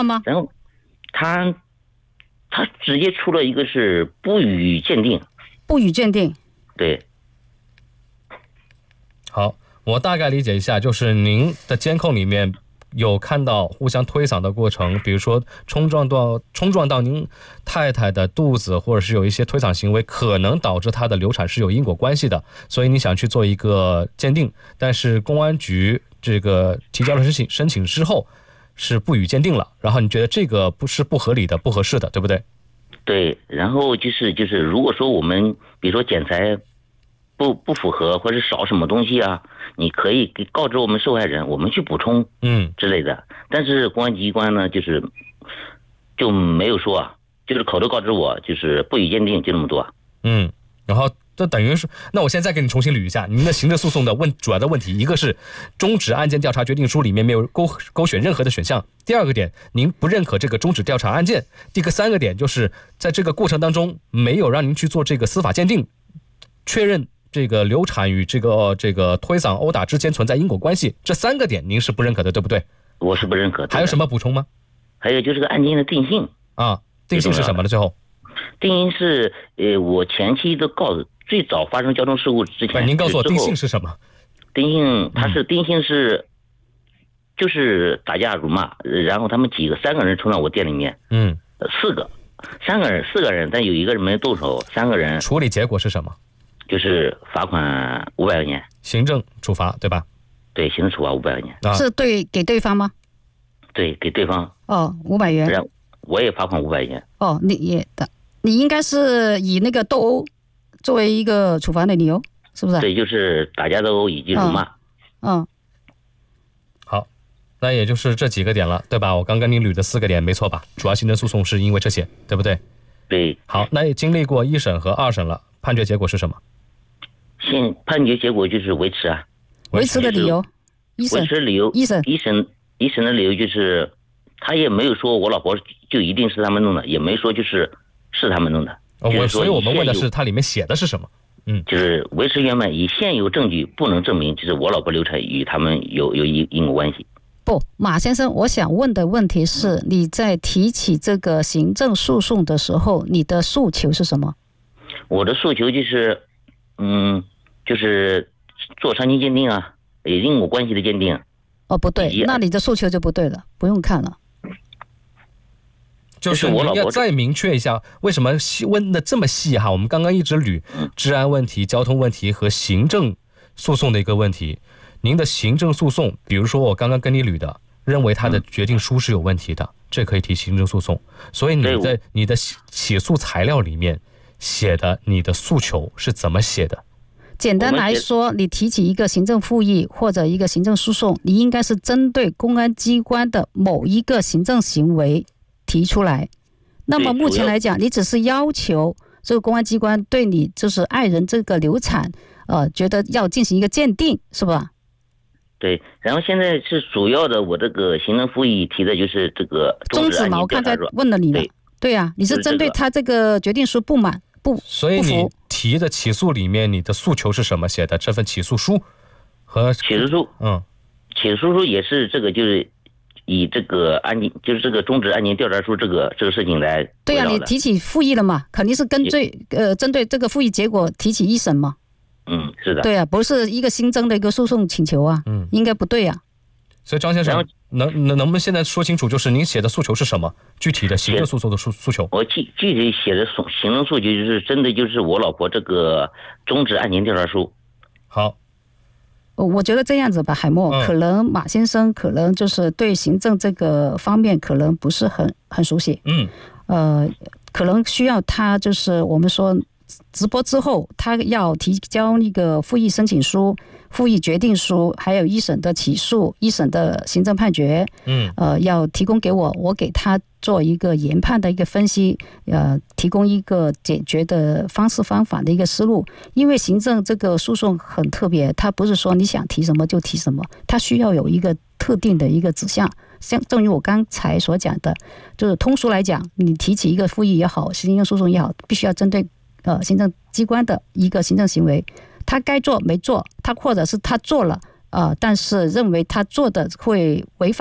了吗？ 然后他直接出了一个是不予鉴定。 不予鉴定。 对。 好，我大概理解一下，就是您的监控里面有看到互相推搡的过程，比如说冲撞到您太太的肚子，或者是有一些推搡行为可能导致她的流产是有因果关系的，所以你想去做一个鉴定，但是公安局这个提交了申请之后是不予鉴定了，然后你觉得这个不合理的、不合适的，对不对？ 对，然后就是如果说我们比如说检材不符合或者少什么东西啊，你可以告知我们受害人，我们去补充之类的。但是公安机关呢就没有说啊，就是口头告知我就是不予鉴定，就那么多。 然后这等于是，那我现在给你重新捋一下您的行政诉讼的主要的问题，一个是终止案件调查决定书里面没有勾选任何的选项，第二个点您不认可这个终止调查案件，第三个点就是在这个过程当中没有让您去做这个司法鉴定，确认这个流产与这个推搡殴打之间存在因果关系，这3个点您是不认可的，对不对？ 我是不认可的。 还有什么补充吗？ 还有就是个案件的定性啊，定性是什么呢？最后定性是我前期都最早发生交通事故之前， 您告诉我定性是什么？ 定性定性是就是打架辱骂，然后他们3个人冲到我店里面，4个人，但有1个人没动手，3个人。 处理结果是什么？ 就是罚款500块钱， 行政处罚，对吧？ 对，行政处罚500块钱。 是给对方吗？ 对，给对方。 500元。 然后我也罚款500块钱。 你应该是以那个斗殴作为一个处罚的理由，是不是？ 对，就是打架斗殴以及辱骂。 好，那也就是这几个点了，对吧？我刚跟你捋的4个点没错吧？主要行政诉讼是因为这些，对不对？ 对。 好，那也经历过1审和2审了，判决结果是什么？ 判决结果就是维持啊。 维持的理由？ 维持理由一审的理由就是他也没有说我老婆就一定是他们弄的，也没说是他们弄的。 所以我们问的是它里面写的是什么？ 就是维持原判，以现有证据不能证明就是我老婆流产与他们有因果关系。 不，马先生，我想问的问题是，你在提起这个行政诉讼的时候，你的诉求是什么？ 我的诉求就是做伤情鉴定啊，因果关系的鉴定。 不对，那你的诉求就不对了，不用看了。 就是你要再明确一下，为什么问的这么细哈？我们刚刚一直捋治安问题、交通问题和行政诉讼的一个问题。您的行政诉讼，比如说我刚刚跟你捋的，认为他的决定书是有问题的，这可以提行政诉讼。所以你在你的起诉材料里面写的你的诉求是怎么写的？ 简单来说，你提起一个行政复议或者一个行政诉讼，你应该是针对公安机关的某一个行政行为提出来。那么目前来讲，你只是要求这个公安机关对你就是爱人这个流产，觉得要进行一个鉴定，是吧？ 对，然后现在是主要的，我这个行政复议提的就是这个终止嘛，我刚才问了你了。对啊，你是针对他这个决定书不满不服。 所以你提的起诉里面，你的诉求是什么写的？这份起诉书和起诉书，起诉书也是这个，就是以这个案件，就是这个终止案件调查书这个事情来。 对啊，你提起复议了嘛，肯定是针对这个复议结果提起1审嘛。 是的。 对啊，不是一个新增的一个诉讼请求啊，应该不对啊。 所以张先生，能不能现在说清楚，就是您写的诉求是什么？具体的行政诉讼的诉求。 我具体写的行政诉求就是针对就是我老婆这个终止案件调查书。 好。 我觉得这样子吧，海默，可能马先生可能就是对行政这个方面可能不是很熟悉。可能需要他就是我们说直播之后，他要提交一个复议申请书、复议决定书，还有1审的起诉、1审的行政判决，要提供给我给他做一个研判的一个分析，提供一个解决的方法的一个思路。因为行政这个诉讼很特别，它不是说你想提什么就提什么，它需要有一个特定的一个指向。像正如我刚才所讲的，就是通俗来讲，你提起一个复议也好，行政诉讼也好，必须要针对行政机关的一个行政行为，他该做没做，他或者是他做了，但是认为他做的会违法，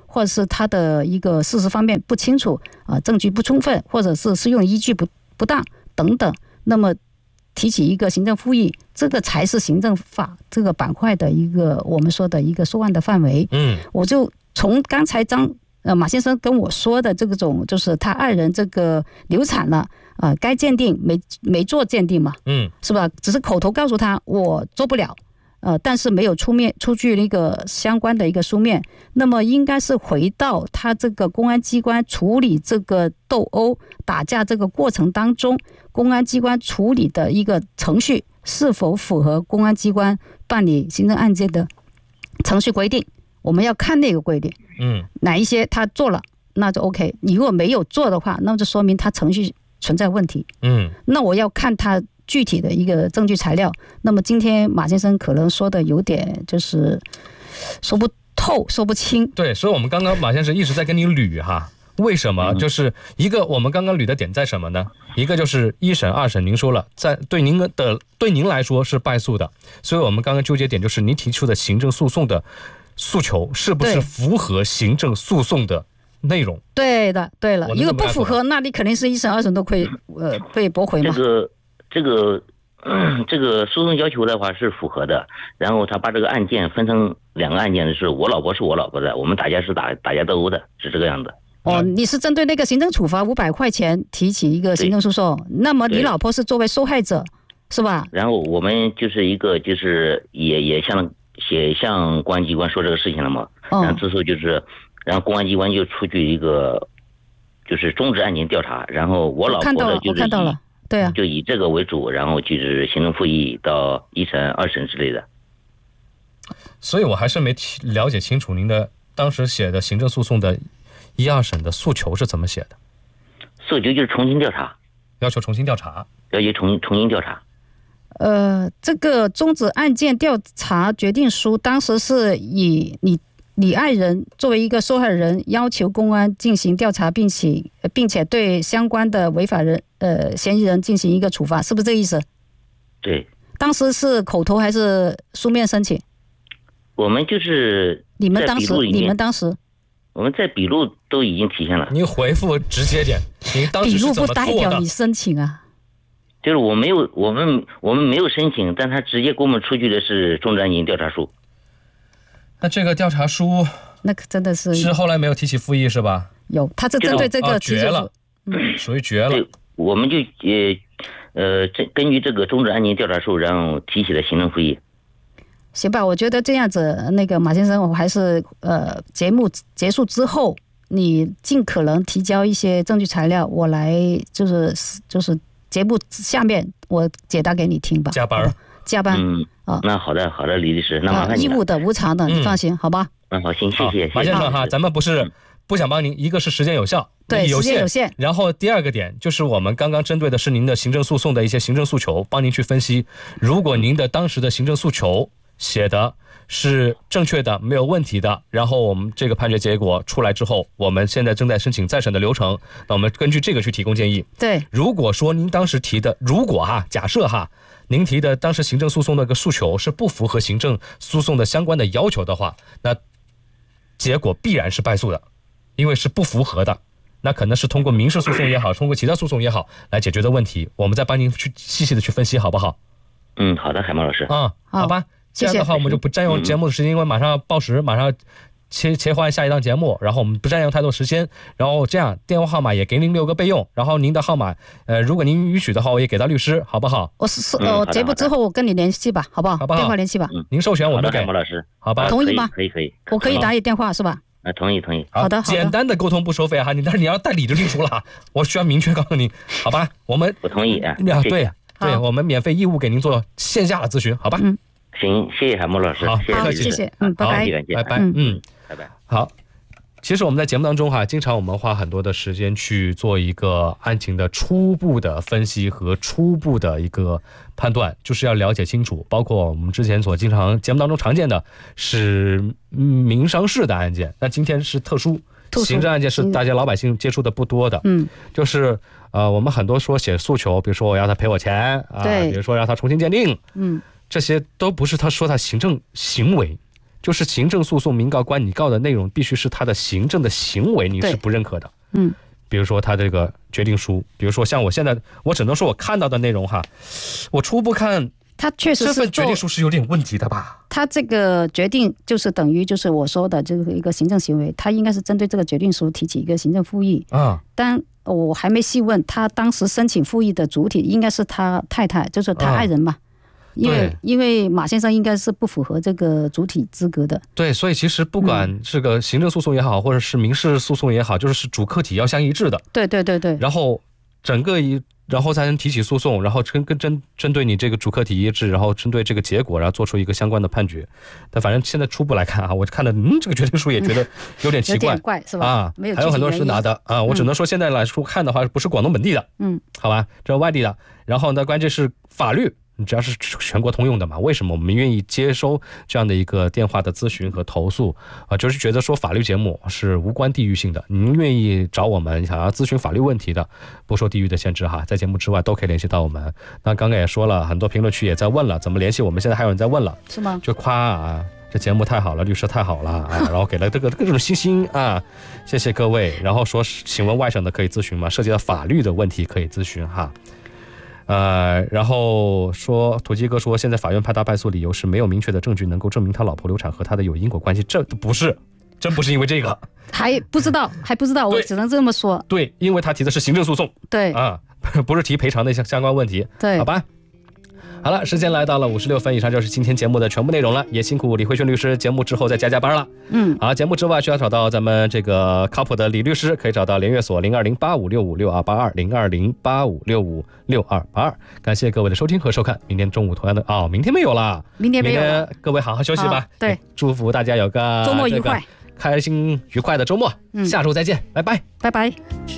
或者是他的一个事实方面不清楚证据不充分，或者是适用依据不当等等，那么提起一个行政复议，这个才是行政法这个板块的一个我们说的一个受案的范围。我就从刚才马先生跟我说的这种，就是他爱人这个流产了，该鉴定没做鉴定嘛，是吧？只是口头告诉他我做不了，但是没有出具那个相关的一个书面，那么应该是回到他这个公安机关处理这个斗殴打架这个过程当中，公安机关处理的一个程序是否符合公安机关办理行政案件的程序规定，我们要看那个规定。哪一些他做了那就 OK， 你如果没有做的话，那就说明他程序存在问题。那我要看他具体的一个证据材料。那么今天马先生可能说的有点就是说不透说不清。 对，所以我们刚刚马先生一直在跟你捋哈，为什么？就是一个我们刚刚捋的点在什么呢？一个就是一审二审您说了，对您来说是败诉的，所以我们刚刚纠结点就是您提出的行政诉讼的诉求是不是符合行政诉讼的内容？对的， 对了，如果不符合，那你肯定是一审二审都可以被驳回嘛。 这个诉讼要求的话是符合的，然后他把这个案件分成2个案件，是我老婆是我老婆的，我们打架是打架斗殴的，是这个样子。 你是针对那个行政处罚500块钱提起一个行政诉讼，那么你老婆是作为受害者是吧？ 然后我们就是一个就是也向公安机关说这个事情了嘛，然后之后然后公安机关就出具一个就是终止案件调查，然后我老婆的就是我看到了，对啊， 就以这个为主，然后就是行政复议到一审二审之类的。 所以我还是没了解清楚您的当时写的行政诉讼的1、2审的诉求是怎么写的。 诉求就是重新调查， 要求重新调查， 要求重新调查。 这个终止案件调查决定书当时是以你爱人作为一个受害人，要求公安进行调查，并且对相关的违法嫌疑人进行一个处罚，是不是这个意思？ 对。 当时是口头还是书面申请？ 我们就是你们当时我们在笔录都已经体现了。 您回复直接点，您当时是怎么做的？ 笔录不代表你申请啊。 就是我们没有申请，但他直接给我们出具的是终止案件调查书。 那这个调查书， 那可真的是后来没有提起复议是吧？ 有，他是针对这个绝了，属于绝了。 对，我们就根据这个终止案件调查书，然后提起了行政复议。 行吧，我觉得这样子，那个马先生，我还是节目结束之后，你尽可能提交一些证据材料，我来就是节目下面我解答给你听吧。 加班。 那好的，李律师，那麻烦你了。 义务的、无偿的，你放心，好吧？ 好，行，谢谢。 马先生哈，咱们不是不想帮您，一个是时间有效， 对，时间有限。 然后第二个点就是我们刚刚针对的是您的行政诉讼的一些行政诉求，帮您去分析。如果您的当时的行政诉求写的是正确的，没有问题的，然后我们这个判决结果出来之后，我们现在正在申请再审的流程，那我们根据这个去提供建议。 对， 如果说您当时提的，假设您提的当时行政诉讼的个诉求是不符合行政诉讼的相关的要求的话，那结果必然是败诉的，因为是不符合的。那可能是通过民事诉讼也好，通过其他诉讼也好来解决的问题，我们再帮您去细细的去分析，好不好？ 好的，海猫老师。 好吧。这样的话我们就不占用节目的时间，因为马上要报时，马上切换下一档节目，然后我们不占用太多时间，然后这样电话号码也给您留个备用，然后您的号码如果您允许的话，我也给到律师，好不好？ 我节目之后我跟你联系吧，好不好？电话联系吧。 您授权我们给。 海猫老师， 好吧？ 同意吗？ 可以。 我可以打你电话是吧？ 同意。 好的。 简单的沟通不收费但是你要带理的律师了，我需要明确告诉你，好吧？我同意对，我们免费义务给您做线下的咨询，好吧？ 行，谢谢海默老师。 好， 谢谢。拜拜。 拜拜。拜拜。 好，其实我们在节目当中经常我们花很多的时间去做一个案情的初步的分析和初步的一个判断，就是要了解清楚，包括我们之前所经常节目当中常见的是民商事的案件，那今天是特殊行政案件，是大家老百姓接触的不多的。就是我们很多说写诉求，比如说我要他赔我钱比如说让他重新鉴定，这些都不是他说他行政行为， 就是行政诉讼民告官，你告的内容必须是他的行政的行为，你是不认可的。比如说他这个决定书，比如说像我现在，我只能说我看到的内容哈，我初步看， 他确实是这份决定书是有点问题的吧？ 他这个决定就是等于就是我说的这个一个行政行为，他应该是针对这个决定书提起一个行政复议啊。但我还没细问，他当时申请复议的主体应该是他太太，就是他爱人嘛。因为马先生应该是不符合这个主体资格的。 对，所以其实不管是个行政诉讼也好，或者是民事诉讼也好，就是主客体要相一致的。 对。 然后然后才能提起诉讼，然后针对你这个主客体一致，然后针对这个结果，然后做出一个相关的判决。但反正现在初步来看啊，我看的这个决定书也觉得有点奇怪， 有点怪是吧？啊，没有， 还有很多人是拿的啊，我只能说现在来说看的话，不是广东本地的，好吧，这是外地的。然后呢，关键是法律。只要是全国通用的嘛，为什么我们愿意接收这样的一个电话的咨询和投诉啊？就是觉得说法律节目是无关地域性的，您愿意找我们想要咨询法律问题的，不受地域的限制哈，在节目之外都可以联系到我们。那刚刚也说了，很多评论区也在问了怎么联系我们，现在还有人在问了， 是吗？ 就夸啊，这节目太好了，律师太好了啊，然后给了这个各种星星啊，谢谢各位。然后说，请问外省的可以咨询吗？涉及到法律的问题可以咨询哈。然后说土鸡哥说，现在法院判他败诉理由是没有明确的证据能够证明他老婆流产和他的有因果关系，这不是，真不是因为这个， 还不知道，我只能这么说。 对，因为他提的是行政诉讼， 对啊，不是提赔偿的相关问题， 对， 好吧。好了，时间来到了56分，以上就是今天节目的全部内容了，也辛苦李慧轩律师，节目之后再加班了。好，节目之外需要找到咱们这个靠谱的李律师，可以找到联约所0208565622 0208565622。感谢各位的收听和收看，明天中午同样的明天没有了，明天各位好好休息吧。 对， 祝福大家有个周末愉快， 开心愉快的周末。下周再见，拜拜， 拜拜。